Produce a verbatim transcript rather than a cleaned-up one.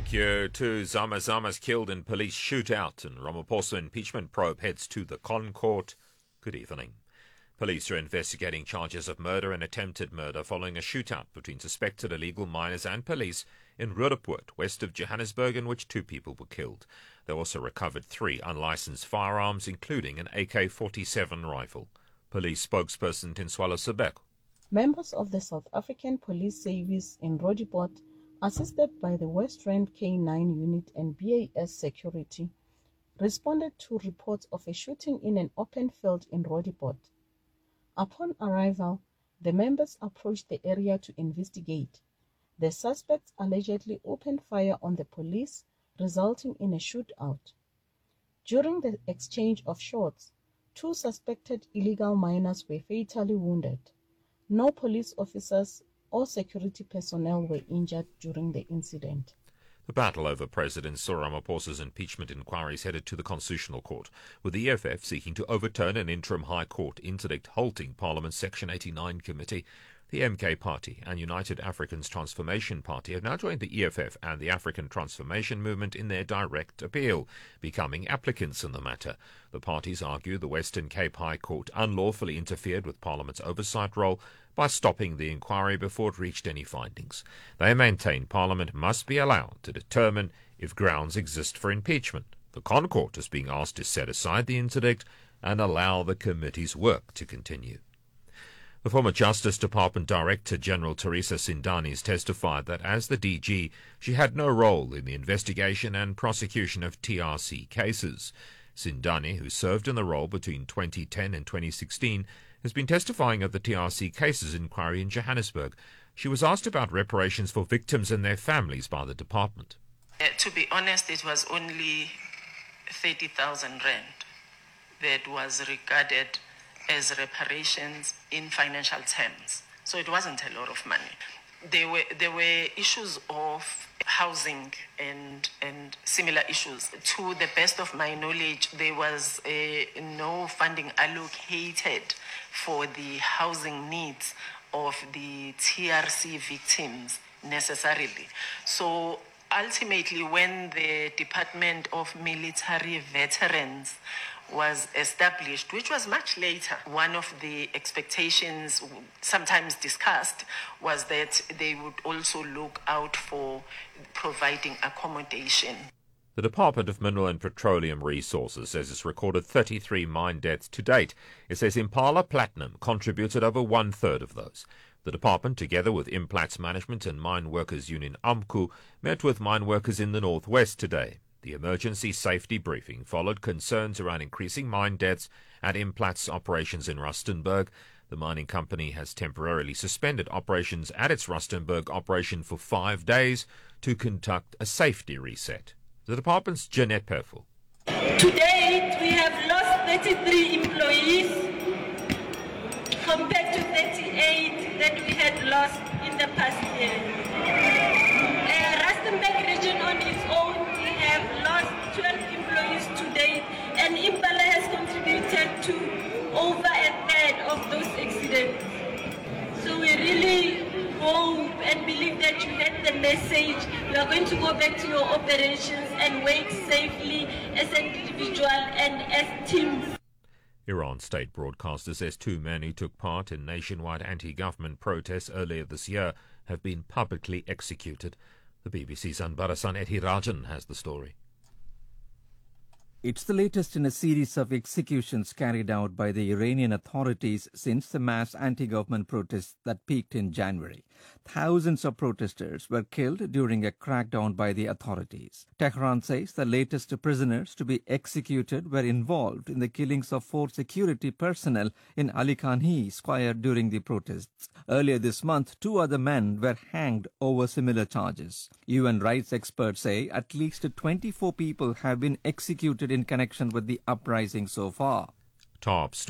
Thank you. Two Zama Zamas killed in police shootout, and Ramaphosa impeachment probe heads to the Concourt. Good evening. Police are investigating charges of murder and attempted murder following a shootout between suspected illegal miners and police in Roodepoort, west of Johannesburg, in which two people were killed. They also recovered three unlicensed firearms, including an A K forty-seven rifle. Police spokesperson Tinswalo Sebeko. Members of the South African Police Service in Roodepoort, assisted by the West Rand K nine Unit and B A S Security, responded to reports of a shooting in an open field in Roodepoort. Upon arrival, the members approached the area to investigate. The suspects allegedly opened fire on the police, resulting in a shootout. During the exchange of shots, two suspected illegal miners were fatally wounded. No police officers or security personnel were injured during the incident. The battle over President Cyril Ramaphosa's impeachment inquiry is headed to the Constitutional Court, with the E F F seeking to overturn an interim High Court interdict halting Parliament's Section eighty-nine committee. The M K Party and United Africans Transformation Party have now joined the E F F and the African Transformation Movement in their direct appeal, becoming applicants in the matter. The parties argue the Western Cape High Court unlawfully interfered with Parliament's oversight role by stopping the inquiry before it reached any findings. They maintain Parliament must be allowed to determine if grounds exist for impeachment. The Concourt is being asked to set aside the interdict and allow the committee's work to continue. The former Justice Department Director General Teresa Sindani has testified that as the D G, she had no role in the investigation and prosecution of T R C cases. Sindani, who served in the role between twenty ten and twenty sixteen, has been testifying at the T R C cases inquiry in Johannesburg. She was asked about reparations for victims and their families by the department. Uh, to be honest, it was only thirty thousand rand that was regarded as reparations in financial terms. So it wasn't a lot of money. There were there were issues of housing and and similar issues. To the best of my knowledge, there was a, no funding allocated for the housing needs of the T R C victims necessarily. So ultimately, when the Department of Military Veterans was established, which was much later, one of the expectations sometimes discussed was that they would also look out for providing accommodation. The Department of Mineral and Petroleum Resources says it's recorded thirty-three mine deaths to date. It says Impala Platinum contributed over one-third of those. The department, together with Implats Management and Mine Workers Union AMCU, met with mine workers in the northwest today. The emergency safety briefing followed concerns around increasing mine deaths at Implats operations in Rustenburg. The mining company has temporarily suspended operations at its Rustenburg operation for five days to conduct a safety reset. The department's Jeanette Perfel. To date, we have lost thirty-three employees compared to thirty-eight that we had lost in the past year. Uh, Rustenburg region on its own, we have lost twelve employees to date, and Impala has contributed to over a third of those accidents. So we really hope and believe that you heard the message. You are going to go back to your operations and work safely as an individual and as teams. Iran state broadcaster says two men who took part in nationwide anti-government protests earlier this year have been publicly executed. The B B C's Anbarasan Ethirajan has the story. It's the latest in a series of executions carried out by the Iranian authorities since the mass anti-government protests that peaked in January. Thousands of protesters were killed during a crackdown by the authorities. Tehran says the latest prisoners to be executed were involved in the killings of four security personnel in Ali Khanhi Square during the protests. Earlier this month, two other men were hanged over similar charges. U N rights experts say at least twenty-four people have been executed in connection with the uprising so far. Top